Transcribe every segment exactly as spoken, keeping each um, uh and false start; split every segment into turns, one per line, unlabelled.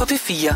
på P fire.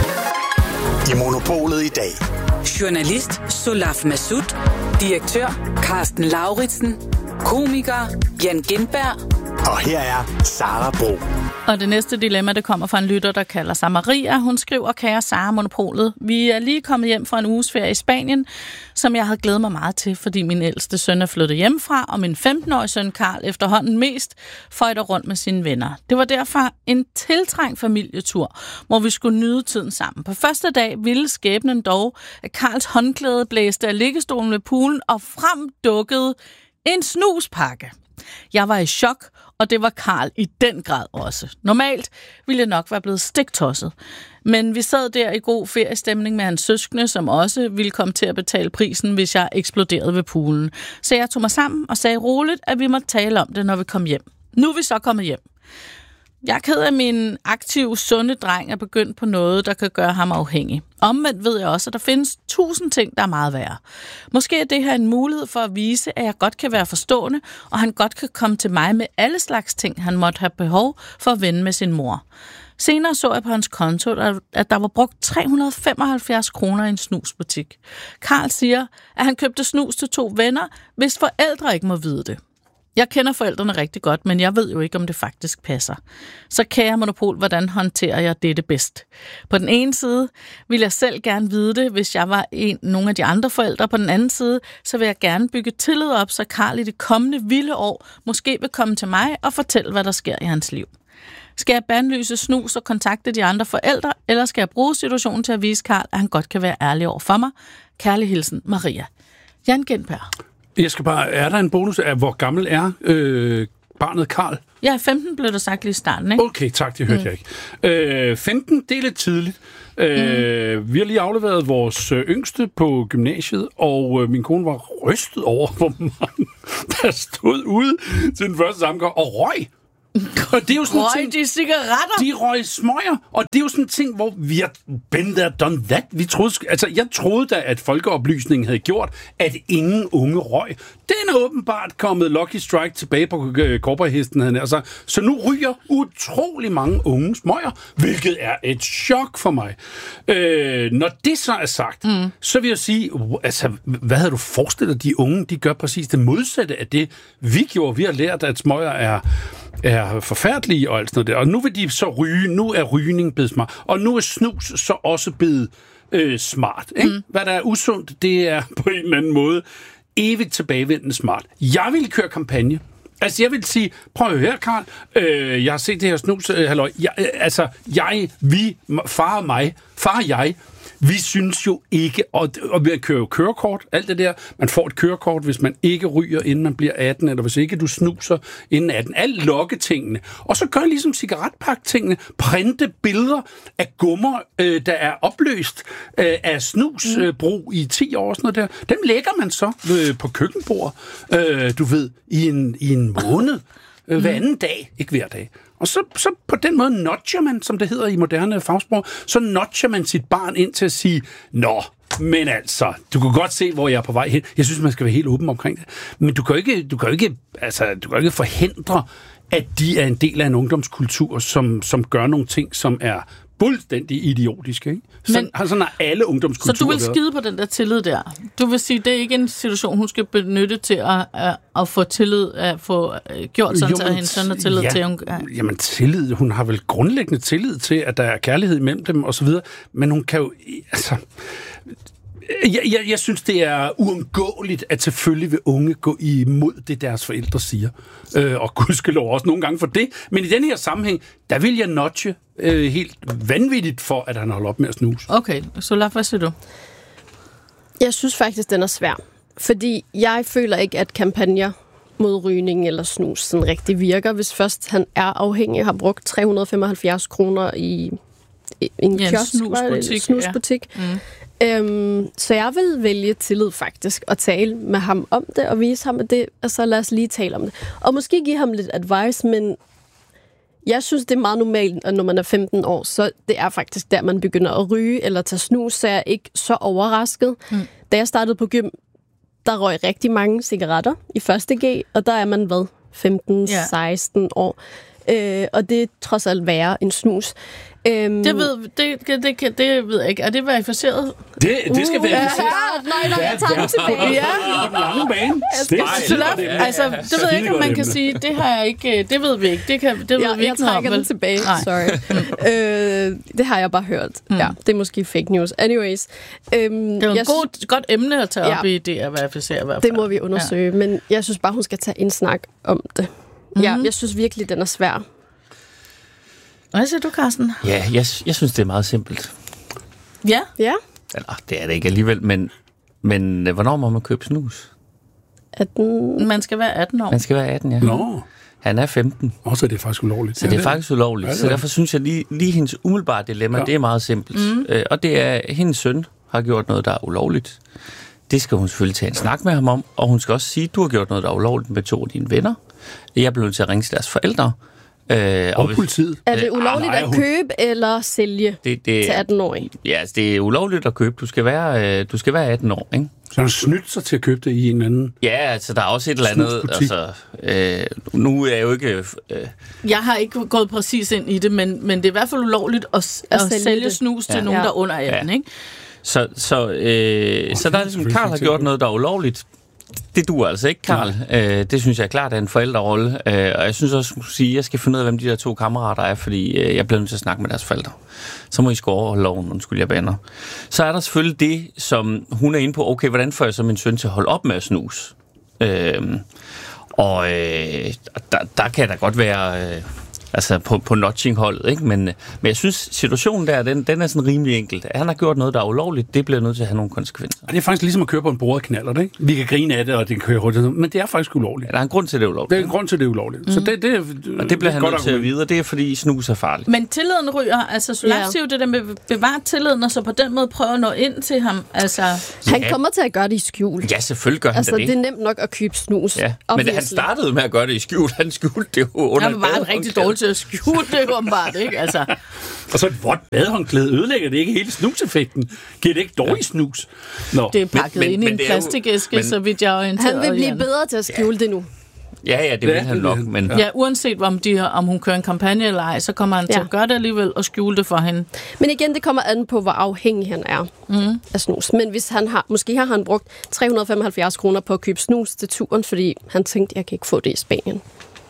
I Monopolet i dag.
Journalist Solaf Massoud, direktør Carsten Lauritsen, komiker Jan Gintberg.
Og her er Sara Bro.
Og det næste dilemma, det kommer fra en lytter, der kalder sig Maria. Hun skriver, kære Sara Monopolet, vi er lige kommet hjem fra en uges ferie i Spanien, som jeg havde glædet mig meget til, fordi min ældste søn er flyttet hjemmefra, og min femten-årige søn Karl efterhånden mest føjter rundt med sine venner. Det var derfor en tiltrængt familietur, hvor vi skulle nyde tiden sammen. På første dag ville skæbnen dog, at Karls håndklæde blæste af liggestolen ved poolen, og frem dukkede en snuspakke. Jeg var i chok, og det var Karl i den grad også. Normalt ville jeg nok være blevet stiktosset. Men vi sad der i god feriestemning med hans søskende, som også ville komme til at betale prisen, hvis jeg eksploderede ved poolen. Så jeg tog mig sammen og sagde roligt, at vi måtte tale om det, når vi kom hjem. Nu er vi så kommet hjem. Jeg er ked af, at min aktive, sunde dreng er begyndt på noget, der kan gøre ham afhængig. Omvendt ved jeg også, at der findes tusind ting, der er meget værre. Måske er det her en mulighed for at vise, at jeg godt kan være forstående, og han godt kan komme til mig med alle slags ting, han måtte have behov for at vende med sin mor. Senere så jeg på hans konto, at der var brugt tre hundrede og femoghalvfjerds kroner i en snusbutik. Karl siger, at han købte snus til to venner, hvis forældre ikke må vide det. Jeg kender forældrene rigtig godt, men jeg ved jo ikke, om det faktisk passer. Så kære Monopol, hvordan håndterer jeg dette bedst? På den ene side vil jeg selv gerne vide det, hvis jeg var en, nogle af de andre forældre. På den anden side, så vil jeg gerne bygge tillid op, så Karl i de kommende vilde år måske vil komme til mig og fortælle, hvad der sker i hans liv. Skal jeg bandlyse snus og kontakte de andre forældre, eller skal jeg bruge situationen til at vise Karl, at han godt kan være ærlig over for mig? Kærlig hilsen, Maria. Jan Gintberg.
Jeg skal bare, er der en bonus af, hvor gammel er øh, barnet Karl?
Ja, femten blev der sagt lige i starten, ikke?
Okay, tak, det hørte mm. jeg ikke. Øh, femten, det er lidt tidligt. Øh, mm. Vi har lige afleveret vores øh, yngste på gymnasiet, og øh, min kone var rystet over, hvor mange der stod ude til den første sammenkomst og røg. Og det er jo sådan
røg
ting,
de cigaretter?
De røg smøger, og det er jo sådan en ting, hvor vi har been there, done that. Vi troede, altså, jeg troede da, at folkeoplysningen havde gjort, at ingen unge røg. Den er åbenbart kommet Lucky Strike tilbage på korporhesten, havde altså. Så nu ryger utrolig mange unge smøger, hvilket er et chok for mig. Øh, når det så er sagt, mm. så vil jeg sige, altså, hvad havde du forestillet, de unge, de gør præcis det modsatte af det, vi gjorde. Vi har lært, at smøger er er forfærdelige og alt sådan noget der. Og nu vil de så ryge. Nu er rygning blevet smart. Og nu er snus så også blevet øh, smart. Ikke? Mm. Hvad der er usundt, det er på en eller anden måde evigt tilbagevendende smart. Jeg vil køre kampagne. Altså, jeg vil sige, prøv at høre, Karl. Øh, jeg har set det her snus, øh, halløj. Jeg, øh, altså, jeg, vi, far og mig, far og jeg, vi synes jo ikke, og, og vi kører jo kørekort, alt det der. Man får et kørekort, hvis man ikke ryger, inden man bliver atten, eller hvis ikke du snuser inden atten. Alt lokketingene. Og så gør ligesom cigaretpaktingene. Printe billeder af gummer, øh, der er opløst øh, af snusbrug øh, i ti år og sådan noget der. Dem lægger man så øh, på køkkenbord, øh, du ved, i en, i en måned. Øh, hver anden dag, ikke hver dag. Og så, så på den måde nudger man, som det hedder i moderne fagsprog, så nudger man sit barn ind til at sige, nå, men altså, du kan godt se, hvor jeg er på vej hen. Jeg synes, man skal være helt åben omkring det. Men du kan jo ikke, du kan jo ikke, altså, du kan jo ikke forhindre, at de er en del af en ungdomskultur, som, som gør nogle ting, som er fuldstændig idiotiske, ikke? Sådan, men, sådan er alle ungdomskulturer.
Så du vil skide på den der tillid der? Du vil sige, det er ikke en situation, hun skal benytte til at, at, at få tillid, at få gjort sådan, jo, at hendes søn har tillid
ja,
til? Hun, ja.
Jamen tillid, hun har vel grundlæggende tillid til, at der er kærlighed imellem dem og så videre, men hun kan jo, altså... Jeg, jeg, jeg synes, det er uundgåeligt, at selvfølgelig vil unge gå imod det, deres forældre siger. Øh, og gudskelov også nogle gange for det. Men i den her sammenhæng, der vil jeg nudge øh, helt vanvittigt for, at han holder op med at snuse.
Okay, så lad, hvad siger du?
Jeg synes faktisk, den er svær. Fordi jeg føler ikke, at kampagner mod rygning eller snus sådan rigtig virker. Hvis først han er afhængig og har brugt tre hundrede og femoghalvfjerds kroner i en
ja,
kiosk,
snusbutik.
snusbutik. Ja. Mm. Øhm, så jeg vil vælge tillid faktisk, og tale med ham om det, og vise ham, at det, altså lad os lige tale om det. Og måske give ham lidt advice, men jeg synes, det er meget normalt, at når man er femten år, så det er faktisk der, man begynder at ryge eller tage snus, så jeg er ikke så overrasket. Mm. Da jeg startede på gym, der røg rigtig mange cigaretter i første G, og der er man, hvad, femten seksten yeah. år. Øh, og det er trods alt værre end snus. Øhm,
Det ved, det, det, det, det ved jeg ikke. Er det verificeret?
Det, det skal være
ja,
det.
nej, nej, jeg tager den tilbage.
Ja.
På den lange bane. Det
Så der, altså, det ved jeg ikke, om man kan sige. Det har jeg ikke. Det ved vi ikke. Det kan, det ved
Ja,
vi
jeg
ikke noget om,
trækker den
vel?
tilbage,
Nej.
sorry. øh, det har jeg bare hørt. Mm. Ja, det er måske fake news. Anyways. Øhm,
Det er jo
jeg
et god, godt emne at tage op
Ja.
i det at verificere i hvert fald.
Det må vi undersøge, ja. Men jeg synes bare, hun skal tage en snak om det. Mm-hmm. Ja, jeg synes virkelig, den er svær.
Hvad siger du, Carsten?
Ja, jeg, jeg synes, det er meget simpelt.
Ja.
Ja,
Eller, det er det ikke alligevel, men, men øh, hvornår må man købe snus?
at den...
Man skal være atten år.
Man skal være atten, ja.
Nå,
Han er femten,
også er det faktisk ulovligt.
så det er faktisk ulovligt.
Ja, det er
Så derfor synes jeg lige, lige hendes umiddelbare dilemma,
Ja.
det er meget simpelt. Mm. Øh, og det er, at hendes søn har gjort noget, der er ulovligt. Det skal hun selvfølgelig tage en snak med ham om, og hun skal også sige, at du har gjort noget, der er ulovligt med to af dine venner. Jeg bliver nødt til at ringe til deres forældre. Øh,
Og
hvis-
politiet.
Er det
Øh,
ulovligt
nej,
at
hun-
købe eller sælge
det, det,
til attenårige?
Ja, altså, det er ulovligt at købe. Du skal være, øh, du skal være atten år, ikke?
Så han har snydt sig til at købe det i en eller anden...
Ja, altså, der er også et eller andet...
Snusbutik.
Altså, øh, nu er jeg jo ikke... Øh,
Jeg har ikke gået præcis ind i det, men, men det er i hvert fald ulovligt at, at,
At
at
sælge
sælge
det.
snus til
Ja.
nogen,
Ja.
der er under atten,
Ja.
ikke?
så, så, øh, så der er ligesom, Karl har gjort noget, der er ulovligt. Det duer altså ikke, Karl. Øh, det synes jeg er klart er en forældrerolle. Øh, og jeg synes også, at sige, at jeg skal finde ud af, hvem de der to kammerater er, fordi øh, jeg bliver nødt til at snakke med deres forældre. Så må I sgu overholde loven, undskyld, jeg bander. Så er der selvfølgelig det, som hun er inde på. Okay, hvordan får jeg så min søn til at holde op med at snus? Øh, og øh, der, der kan der godt være... Øh, Altså på, på notching-holdet, ikke? Men, men jeg synes, situationen der, den, den er sådan rimelig enkelt. Han har gjort noget, der er ulovligt, det bliver nødt til at have nogle konsekvenser.
Og det er faktisk ligesom at køre på en bordet knaller, ikke? Vi kan grine af det, og det kan køre hurtigt, men det er faktisk ulovligt.
Ja, der er en grund til, det er ulovligt.
Det er en grund til, at det er ulovligt. Mm. Så det, det,
Og det bliver han
godt
nødt til at
argument.
vide, og det er, fordi snus er farligt.
Men tilliden ryger, altså Solaf
Ja.
siger jo det der med bevare tilliden, og så på den måde prøve at nå ind til ham. Altså,
Han kommer til at gøre det i skjul.
Ja, selvfølgelig gør han
Altså,
da
det
det.
er nemt nok at købe snus.
Ja. Men han startede med at gøre det i skjul. Han skjulte det jo under
han var bare
et
rigtig
badehåndklæde.
dårlig til at skjule det, åbenbart, ikke? Altså,
Og så et vådt badehåndklæde ødelægger det ikke hele snuseffekten. Giver det ikke dårlig snus? Nå.
det er pakket
men-
ind i
men
en
det er jo-
plastikæske,
men-
så vidt jeg er orienteret.
Han vil blive
Jan.
bedre til at skjule ja. det nu.
Ja, ja, det
Ja,
vil han
det
nok,
vil han.
men...
Ja, uanset om, de, om hun kører en kampagne eller ej, så kommer han ja. til
Ja.
at gøre det alligevel og skjule det for hende.
Men igen, det kommer an på, hvor afhængig han er mm. af snus. Men hvis han har, måske har han brugt tre hundrede og femoghalvfjerds kroner på at købe snus til turen, fordi han tænkte, jeg kan ikke få det i Spanien.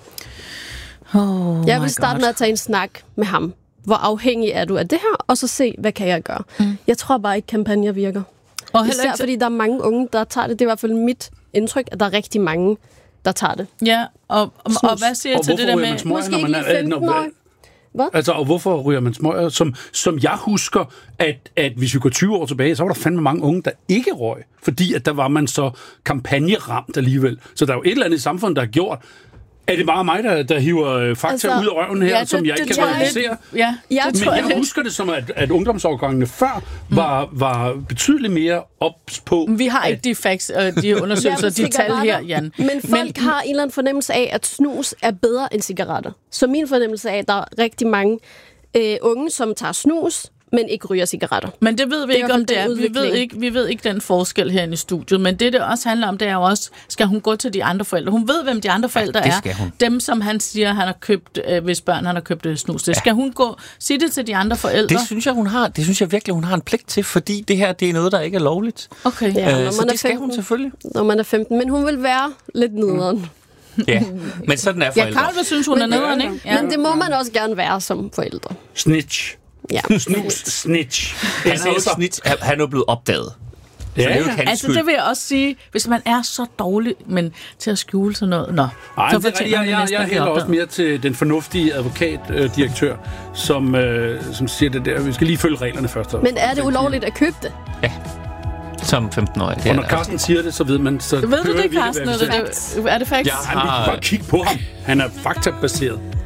Oh
Jeg vil starte med at tage en snak med ham. Hvor afhængig er du af det her? Og så se, hvad kan jeg gøre? Mm. Jeg tror bare ikke, kampagner virker.
Og heller
Især
ikke,
fordi der er mange unge, der tager det. Det er i hvert fald mit indtryk, at der er rigtig mange, der tager det.
ja, og, og, og hvad siger jeg
Og
til det
hvorfor
der
ryger man
med...
smøger,
Måske
når
ikke
man
lige
er...
femten år. Hvad?
Altså, og hvorfor ryger man smøger? Som, som jeg husker, at, at hvis vi går tyve år tilbage, så var der fandme mange unge, der ikke røg. Fordi at der var man så kampagneramt alligevel. Så der er jo et eller andet i samfundet, der har gjort... Er det bare mig, der, der hiver øh, fakta
Altså,
ud af røven her,
ja,
ja,
det-
som jeg
det
ikke
tror
kan
jeg lidt.
verificere?
Ja,
Jeg
det
Men
tror jeg
jeg
lidt.
husker det som, at, at ungdomsårgangene før var, var betydeligt mere ops på...
Vi har ikke de facts og de undersøgelser,
Jamen,
de tal her,
cigaretter.
Jan.
Men folk Men, har en eller anden fornemmelse af, at snus er bedre end cigaretter. Så min fornemmelse af, at der er rigtig mange øh, unge, som tager snus, men ikke ryger cigaretter.
Men det ved vi
Det er
ikke,
i
om
hvert
det
fald
er.
den
Vi ved
udvikling.
ikke, vi ved ikke den forskel herinde i studiet. Men det, det også handler om, det er jo også, skal hun gå til de andre forældre? Hun ved, hvem de andre forældre
det
er.
skal hun.
Dem, som han siger, han har købt, øh, hvis børn han har købt øh, snus til. Ja. Skal hun gå, sige det til de andre forældre?
Det synes jeg, hun har. Det synes jeg virkelig, hun har en pligt til, fordi det her, det er noget, der ikke er lovligt.
Okay.
Ja,
Øh,
når
så
man er
det skal
femten.
hun selvfølgelig.
Når man er femten. Men hun vil være lidt nederen.
Ja, men sådan er
Ja,
forældre.
Karl vil synes, hun er nederen, ikke? Ja.
Men det må man også gerne være som forældre.
Snitch.
Ja.
Snus. Snitch.
Han er jo snit, han han er jo blevet opdaget.
Ja,
Så det er jo
ja.
ikke hans
Altså,
skyld.
det vil jeg også sige, hvis man er så dårlig, men til at skjule sådan noget. Nå,
Ej,
så
det, er
fortæller
rigtigt. jeg,
man
jeg,
næsten,
jeg
at det
hælder
er
også
opdaget.
mere til den fornuftige advokatdirektør, som, øh, som siger det der. Vi skal lige følge reglerne først.
Men er det ulovligt at købe det?
Som femten-årig.
Og når Carsten siger det, så ved man... Så
Ved du
hører
det,
vi,
Carsten?
hvad
Er
vi
det,
siger.
det, er det faktisk?
Ja.
Ej, vi kan bare kigge på ham. Han er faktabaseret.